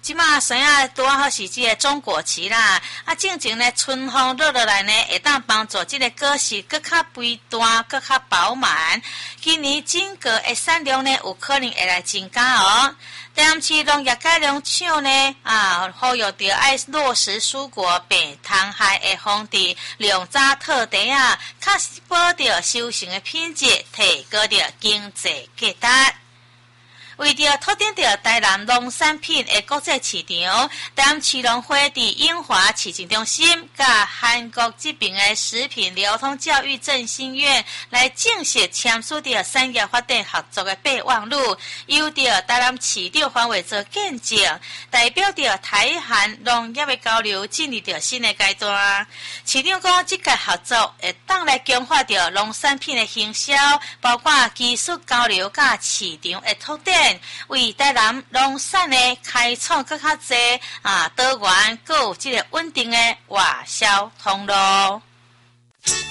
即马生啊，拄好是即个种果期啦。正前呢，春风落落来呢，会当帮助即个果实更较肥大、更较饱满。今年整个的产量呢，有可能会来增加哦。台南市农业改良场呢，呼吁着爱落实蔬果病虫害的防治，量早特地确保着收成的品质，提高着经济价值。为着拓展着台南农产品的国际市场，台南市农会伫永华市政中心甲韩国这边的食品流通教育振兴院来正式签署着产业发展合作的备忘录，由着台南市长黄伟做见证，代表着台韩农业的交流进入着新的阶段。市长讲，这个合作会当来强化着农产品的行销，包括技术交流甲市场的拓展。为台南农产的开创更较多多元，还有这个稳定的外销通路。